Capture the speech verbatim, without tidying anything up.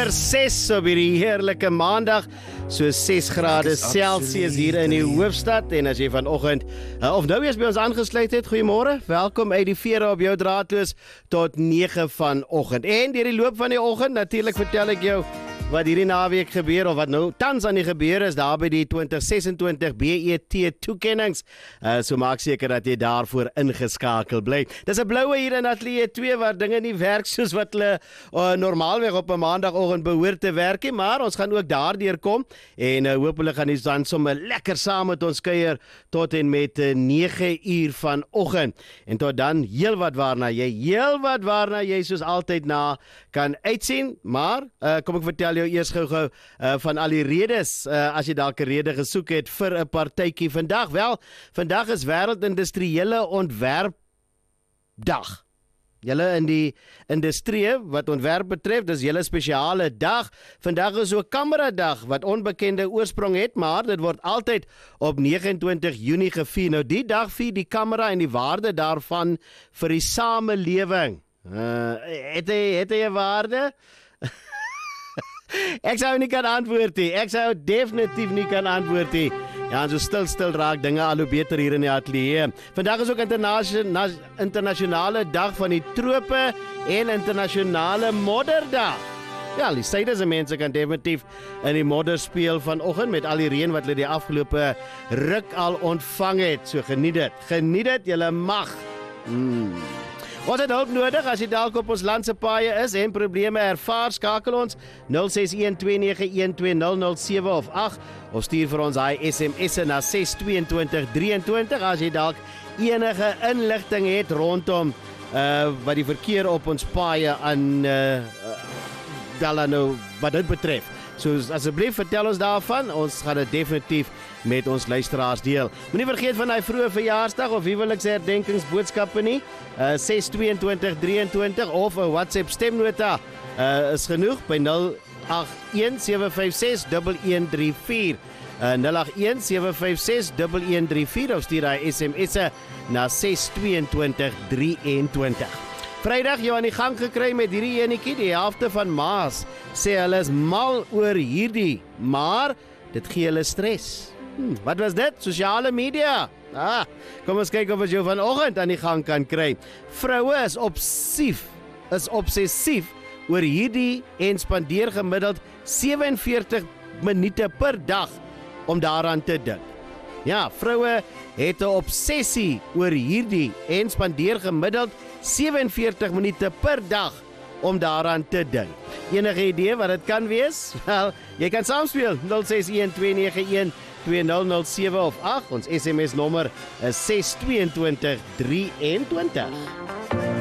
oor ses op hierdie heerlike maandag, so ses grade Celsius hier in die hoofstad. En as jy vanoggend uh, of nou eens by ons aangesluit het, goeiemôre, welkom uit die vere op jou draadloos tot nege vanoggend. En deur die loop van die oggend, natuurlik vertel ek jou wat hierdie naweek gebeur, of wat nou tans aan die gebeur is, daar by die twintig sesentwintig B E T toekennings. Uh, so maak seker dat jy daarvoor ingeskakel bly. Dis 'n bloue hier in Ateljee twee, waar dinge nie werk soos wat hulle uh, normaalweg op 'n maandagoggend behoort te werk nie, maar ons gaan ook daardeur kom, en uh, hopelik gaan ons dan sommer lekker saam met ons kuier tot en met uh, nege uur vanoggend. En tot dan, heel wat waarna jy, heel wat waarna jy soos altyd na kan uitsien, maar uh, kom ek vertel jou eers gou-gou uh, van al die redes, uh, as jy dalk 'n rede gesoek het vir 'n partytjie vandag. Wel, vandag is wêreldindustriële ontwerpdag. Julle in die industrie wat ontwerp betref, dis julle spesiale dag. Vandag is ook kameradag wat onbekende oorsprong het, maar dit word altyd op nege en twintig Junie gevier. Nou die dag vier die kamera en die waarde daarvan vir die samelewing. Uh, het hy, het hy 'n waarde? Ek sou nie kan antwoord nie. Ek sou definitief nie kan antwoord nie. Ja, so stil stil raak dinge al hoe beter hier in die ateljee. Vandag is ook internasionale internasionale dag van die trope en internasionale modderdag. Ja, die syde mense kan definitief in die modder speel vanoggend met al die reën wat hulle die afgelope ruk al ontvang het. So geniet dit. Geniet dit, julle mag. Mm. Ons het hulp nodig as jy dalk op ons land se paaie is en probleme ervaar, skakel ons nul ses een twee nege een twee nul nul sewe of agt of stuur vir ons hy S M S na ses twee twee drie twee as jy dalk enige inligting het rondom uh, wat die verkeer op ons paaie aan uh, uh, nou, wat dit betref. So asseblief vertel ons daarvan, ons gaan dit definitief met ons luisteraars deel. Moenie vergeet van die vroeë verjaarsdag of huweliksherdenkingsboodskappe nie. Uh, ses twee twee drie twee of 'n WhatsApp stemnota uh, is genoeg by nul agt een sewe vyf ses een een drie vier. Uh, nul agt een sewe vyf ses een een drie vier of stuur hy S M S'e na ses twee twee drie twee. Vrydag jou aan die gang gekry met hierdie enetjie, die helfte van Maas sê hulle is mal oor hierdie, maar dit gee hulle stres. Hmm, wat was dit? Sosiale media. Ah, kom ons kyk of ons jou vanoggend aan die gang kan kry. Vroue is obsessief, is obsessief oor hierdie en spandeer gemiddeld sewe en veertig minute per dag om daaraan te dink. Ja, vroue het 'n obsessie oor hierdie en spandeer gemiddeld sewe en veertig minute per dag om daaraan te dink. Enige idee wat dit kan wees? Wel, jy kan saamspeel nul ses een twee nege een twee nul nul sewe of agt. Ons S M S nommer is ses twee twee drie twee.